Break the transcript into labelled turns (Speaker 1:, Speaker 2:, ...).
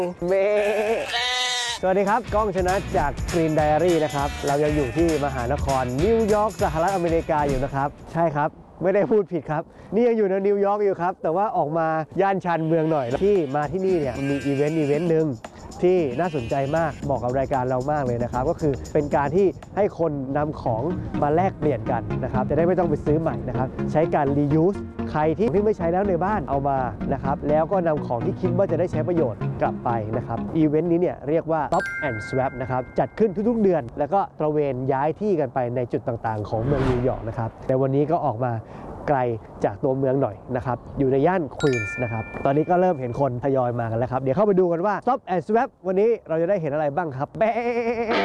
Speaker 1: เมสวัสดีครับก้องชนะจาก Green Diary นะครับเรายังอยู่ที่มหานครนิวยอร์กสหรัฐอเมริกาอยู่นะครับใช่ครับไม่ได้พูดผิดครับนี่ยังอยู่ในนิวยอร์กอยู่ครับแต่ว่าออกมาย่านชานเมืองหน่อยที่มาที่นี่เนี่ยมีอีเวนต์หนึ่งที่น่าสนใจมากบอกกับรายการเรามากเลยนะครับก็คือเป็นการที่ให้คนนำของมาแลกเปลี่ยนกันนะครับจะได้ไม่ต้องไปซื้อใหม่นะครับใช้การ reuse ใครที่ไม่ใช้แล้วในบ้านเอามานะครับแล้วก็นำของที่คิดว่าจะได้ใช้ประโยชน์กลับไปนะครับอีเวนต์นี้เนี่ยเรียกว่า Stop and Swap นะครับจัดขึ้นทุกๆเดือนแล้วก็ตระเวนย้ายที่กันไปในจุดต่างๆของเมืองนิวยอร์กนะครับแต่วันนี้ก็ออกมาไกลจากตัวเมืองหน่อยนะครับอยู่ในย่านควีนส์นะครับตอนนี้ก็เริ่มเห็นคนทยอยมากันแล้วครับเดี๋ยวเข้าไปดูกันว่า Stop and Swap วันนี้เราจะได้เห็นอะไรบ้างครับ